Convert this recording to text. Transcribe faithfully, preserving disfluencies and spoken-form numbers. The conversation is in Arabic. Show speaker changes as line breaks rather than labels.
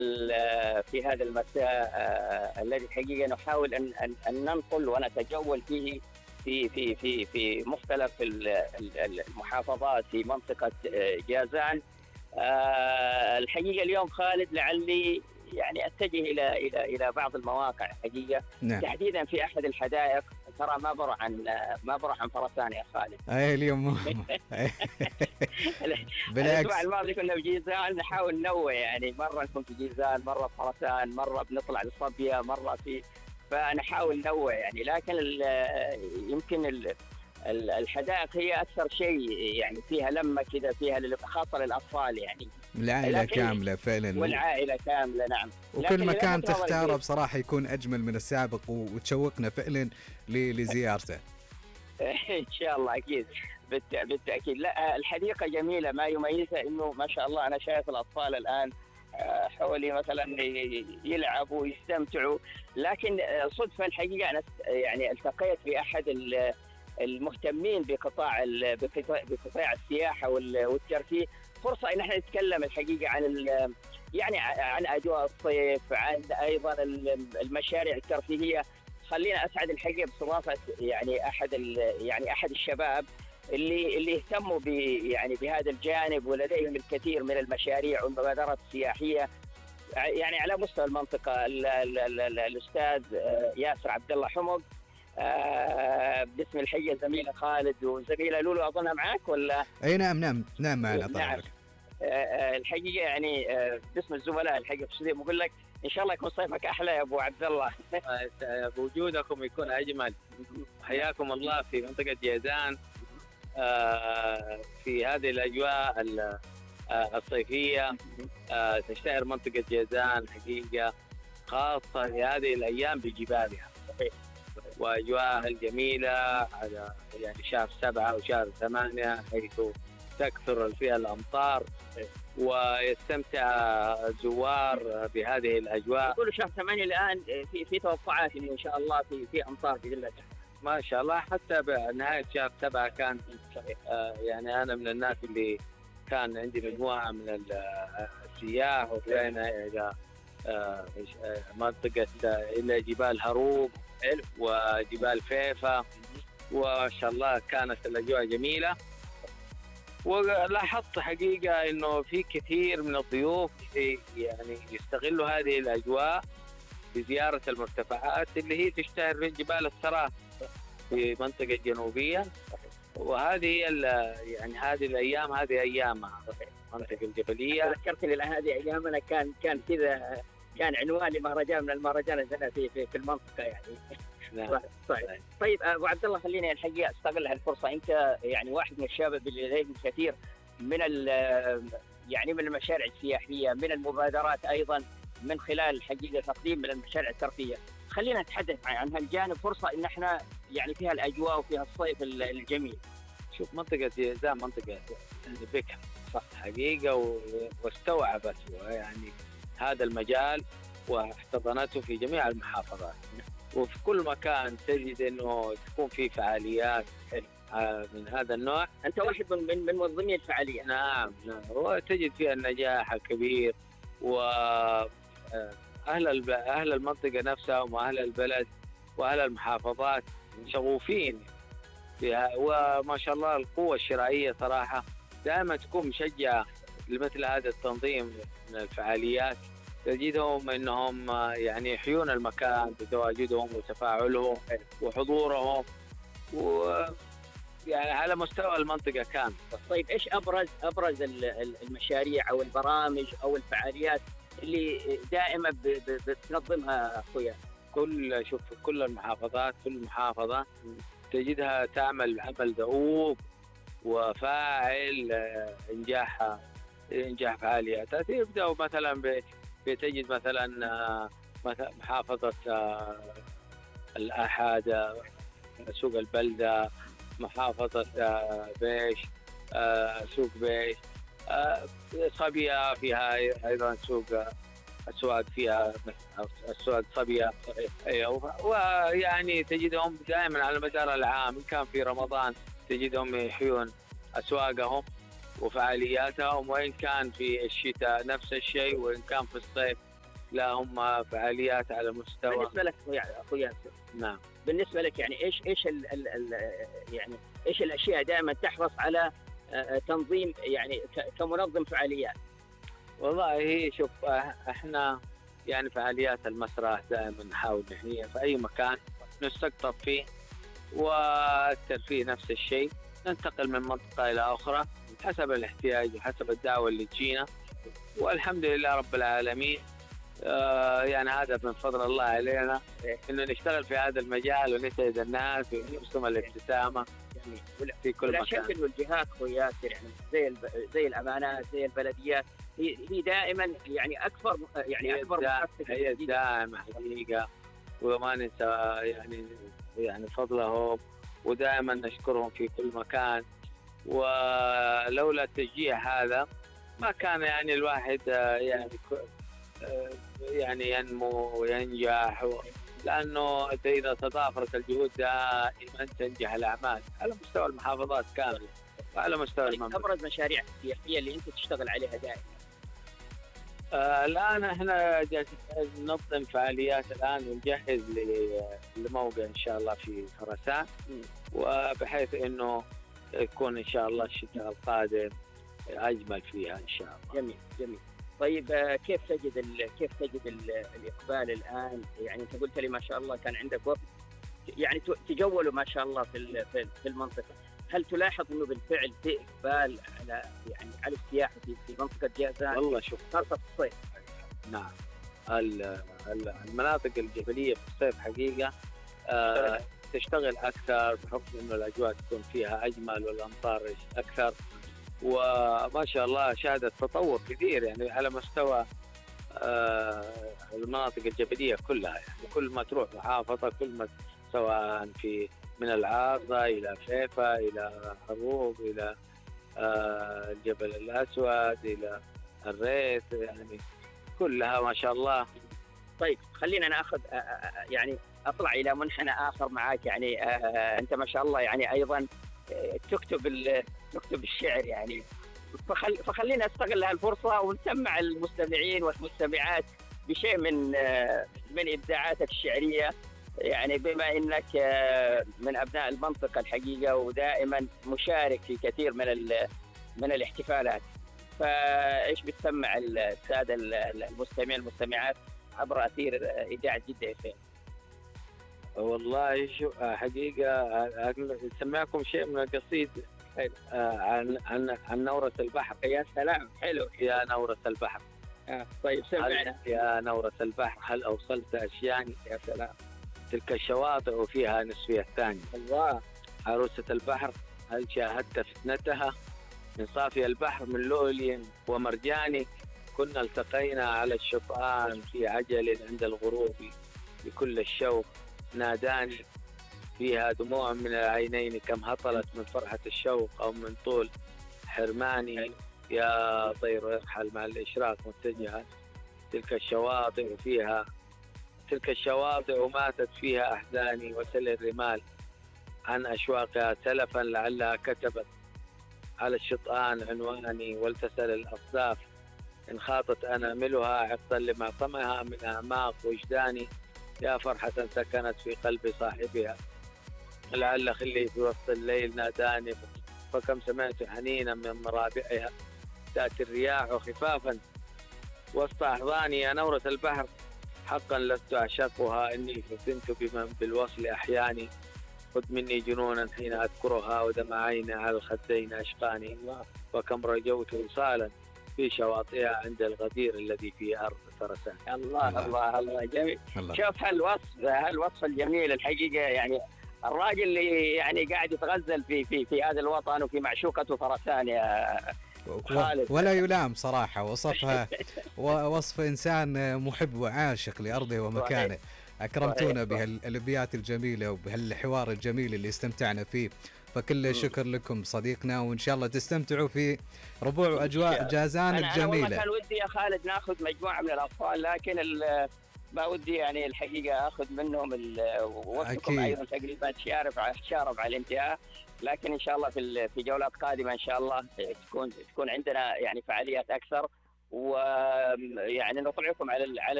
في هذا المساء آه، الذي حقيقة نحاول أن أن أن ننقل ونتجول فيه في في في في مختلف ال- ال- المحافظات في منطقة آه، جازان. آه، الحقيقة اليوم خالد لعلي يعني أتجه إلى إلى إلى بعض المواقع الحقيقة،
نعم.
تحديدا في أحد الحدائق. ترى ما بروح عن ما بروح عن فرسان يا خالد.
اي اليوم
الأسبوع
بالعكس.
الماضي كنا في جيزان، نحاول ننوع يعني، مرة نكون في جيزان، مرة في فرسان، مرة بنطلع لصبية، مرة في، فنحاول ننوع يعني. لكن ال- يمكن ال- ال- الحدائق هي أكثر شيء يعني فيها لمة كذا، فيها لل- خاصة للأطفال يعني.
العائلة
لكن
كاملة فعلا و...
والعائلة كاملة نعم.
وكل
لكن
مكان
للفت نظري
تختاره
فيه
بصراحة يكون أجمل من السابق و... وتشوقنا فعلا ل... لزيارته.
ان شاء الله اكيد، بالت- بالتاكيد. لا الحديقه جميله، ما يميزها انه ما شاء الله انا شايف الاطفال الان آه، حولي مثلا ي- يلعبوا ويستمتعوا. لكن آه، صدفه الحقيقه انا س- يعني التقيت باحد ال- المهتمين بقطاع ال- بقطاع بقطاع السياحه وال- والترفيه. فرصه ان احنا نتكلم الحقيقه عن ال- يعني ع- عن اجواء الصيف، عن ايضا ال- المشاريع الترفيهيه. خلينا اسعد الحقيقه باستضافه يعني احد ال- يعني احد الشباب اللي اللي يهتموا ب يعني بهذا الجانب، ولديهم الكثير من المشاريع والمبادرات السياحيه يعني على مستوى المنطقه. ال ال ال ال الاستاذ آه، ياسر عبد الله حمق، آه، باسم الحقيقه زميله خالد وزميله لولو، اظنها معك ولا؟
أي نعم نعم نعم معنا طال
نعم.
عمرك.
آه، آه، الحقيقه يعني آه، باسم الزملاء الحقيقه في الاستوديو بقول لك ان شاء الله يكون صيفك احلى يا ابو عبد الله.
بوجودكم يكون أجمل. حياكم الله في منطقة جيزان آه، في هذه الأجواء ال- آه، الصيفية. آه، تشتهر منطقة جيزان حقيقة، خاصة في هذه الأيام بجبالها وأجواءها الجميلة على يعني شهر سبعة وشهر ثمانية، حيث تكثر فيها الأمطار ويستمتع الزوار بهذه الأجواء.
يقولوا شهر ثمانية الان في في توقعات انه ان شاء الله في في امطار باذن الله.
ما شاء الله حتى بنهاية شهر سبعة كان آه، يعني أنا من الناس اللي كان عندي مجموعة من ال- آه، السياح، وطلعنا إلى آه، آه، منطقة آه، إلى جبال هروب وجبال فيفا، وما شاء الله كانت الأجواء جميلة. ولاحظت حقيقة إنه في كثير من الضيوف يعني يستغلوا هذه الأجواء بزيارة المرتفعات اللي هي تشتهر في جبال السراء في منطقة جنوبية. وهذه هي ال- يعني هذه الأيام هذه أيامها المنطقة الجبلية.
ذكرتني الى هذه ايامنا، كان كان كذا كان عنوان لمهرجان من المهرجانات هنا في في, في المنطقه يعني.
نعم.
صحيح. طيب ابو عبد الله، خليني الحقيقه استغل هالفرصه، انت يعني واحد من الشباب اللي لديهم كثير من ال- يعني من المشاريع السياحيه، من المبادرات ايضا، من خلال الحقيقه تقديم من المشاريع الترفيهيه. خلينا نتحدث عن عن هالجانب، فرصه ان احنا يعني فيها الاجواء وفيها الصيف ال- الجميل.
شوف منطقة جيزان منطقة بكر صح حقيقة، و- واستوعبت يعني هذا المجال واحتضنته في جميع المحافظات، وفي كل مكان تجد انه تكون في فعاليات آه، من هذا النوع.
انت واحد من من من منظمي الفعاليه.
نعم نعم، وتجد فيها النجاح الكبير، وأهل الب- أهل المنطقة نفسها وأهل البلد وأهل المحافظات شغوفين فيها. وما شاء الله القوة الشرائية صراحة دائما تكون مشجعة لمثل هذا التنظيم من الفعاليات. تجدهم أنهم يعني يحيون المكان بتواجدهم وتفاعلهم وحضورهم، ويعني على مستوى المنطقة كان.
طيب ايش ابرز ابرز ال- ال- المشاريع او البرامج او الفعاليات اللي دائما ب- ب- بتنظمها اخويا؟
كل شوف كل المحافظات كل محافظة تجدها تعمل عمل دؤوب وفاعل آه، إنجاح إنجاح فعالياتها. يبدأ مثلا ب- بتجد مثلا آه، مثلا محافظة آه، الأحد، آه، سوق البلدة، محافظة آه، بيش، آه، سوق بيش، آه، صبية فيها أيضا سوق أسواق فيها أسواق صبية. أيوة. ويعني تجدهم دائما على مدار العام، إن كان في رمضان تجدهم يحيون أسواقهم وفعالياتهم، وإن كان في الشتاء نفس الشيء، وإن كان في الصيف لا هم فعاليات على مستوى.
بالنسبه لك اخوي اخوي ياسر،
نعم
بالنسبه لك يعني ايش ايش ال ال ال يعني ايش الاشياء دائما تحرص على تنظيم يعني كمنظم فعاليات؟
والله شوف احنا يعني فعاليات المسرح دائما نحاول نحييها في اي مكان نستقطب فيه، والترفيه نفس الشيء، ننتقل من منطقه الى اخرى حسب الاحتياج وحسب الدعوه اللي تجينا، والحمد لله رب العالمين. آه يعني هذا من فضل الله علينا انه نشتغل في هذا المجال ونسعد الناس ونرسم الابتسامه
يعني
في كل مكان.
والاشياء والجهات اخوي ياسر يعني زي الب... زي الامانات زي البلديات هي هي دائما يعني اكبر يعني اكبر
هي دائما حقيقه، وما ننسى يعني يعني فضلهم، ودائما نشكرهم في كل مكان. ولولا التشجيع هذا ما كان يعني الواحد يعني يعني ينمو وينجح، لأنه إذا تضافرت الجهود دائما تنجح الأعمال على مستوى المحافظات كاملة وعلى مستوى المملكة.
أبرز مشاريع السياحية اللي أنت تشتغل عليها دائما؟
آه الآن إحنا ننظم فعاليات الآن ونجهز لموقع إن شاء الله في خراسان، وبحيث إنه يكون إن شاء الله الشتاء القادم أجمل فيها إن شاء الله.
جميل جميل. طيب كيف تجد ال كيف تجد ال الإقبال الآن؟ يعني أنت قلت لي ما شاء الله كان عندك وقت يعني تجولوا ما شاء الله في في المنطقة، هل تلاحظ إنه بالفعل في إقبال على يعني على السياحة في منطقة جازان؟
والله شوف
خاصة في الصيف.
نعم المناطق الجبلية في الصيف حقيقة آه تشتغل أكثر بحكم إنه الأجواء تكون فيها أجمل والأمطار أكثر، وما شاء الله شهدت تطور كثير يعني على مستوى آه المناطق الجبلية كلها، يعني كل ما تروح محافظة كل ما سواء في من العارضة إلى فيفا إلى حروب إلى آه الجبل الأسود إلى الريث، يعني كلها ما شاء الله.
طيب خلينا ناخذ يعني اطلع الى منحنى اخر معاك، يعني انت ما شاء الله يعني ايضا تكتب تكتب الشعر يعني، فخل فخلينا استغل هالفرصه ونسمع المستمعين والمستمعات بشيء من من ابداعاتك الشعريه، يعني بما انك من ابناء المنطقه الحقيقه ودائما مشارك في كثير من من الاحتفالات، فايش بتسمع الساده المستمعين المستمعات عبر اثير اذاعه جده اف ام؟
والله شو حقيقه سمعكم شيء من القصيد عن عن عن نورة البحر.
يا سلام حلو.
يا نورة البحر.
آه طيب سمعنا.
يا نورة البحر هل اوصلت اشياني؟
يا سلام.
تلك الشواطئ وفيها نصفي الثاني.
الله.
عروسة البحر هل شاهدت فتنتها؟ من صافي البحر من لؤلؤ ومرجان، كنا التقينا على الشطآن في عجل عند الغروب، بكل الشوق ناداني، فيها دموع من العينين كم هطلت من فرحة الشوق أو من طول حرماني، يا طير يرحل مع الإشراق متجها، تلك الشواطئ فيها تلك الشواطئ ماتت فيها أحزاني، وسل الرمال عن أشواقها سلفا لعلها كتبت على الشطآن عنواني، ولتسل الأصداف إن خاطت أناملها عقدا لمعصمها من أعماق وجداني، يا فرحة سكنت في قلب صاحبها، لعل خلي في وسط الليل ناداني، فكم سمعت حنينا من مرابعها، تأتي الرياح خفافا وسط أحضاني، يا نورة البحر حقا لست أعشقها، إني فتنت بمن بالوصل أحياني، خذ مني جنونا حين أذكرها، ودمع عيني على الخدين أشقاني، وكم رجوت وصالا في شواطئها عند الغدير الذي في أرض خراسان.
الله الله الله, الله جميل. الله. شوف هالوصف هالوصف الجميل الحقيقة، يعني الراجل اللي يعني قاعد يتغزل في في في هذا الوطن وفي معشوقته خراسان يا خالد.
ولا يلام صراحة، وصفها وصف إنسان محب وعاشق لأرضه ومكانه. أكرمتونا بهالألبيات الجميلة وبهالحوار الجميل اللي استمتعنا فيه، فكل الشكر لكم صديقنا، وإن شاء الله تستمتعوا في ربوع وأجواء جازان
أنا
الجميلة.
أنا كان ودي يا خالد ناخذ مجموعة من الأطفال، لكن ما ودي يعني الحقيقة أخذ منهم ووقتكم أيضا تقريبا شارف شارف على الانتهاء، لكن إن شاء الله في في جولات قادمة إن شاء الله تكون تكون عندنا يعني فعاليات أكثر، ويعني نطلعكم على على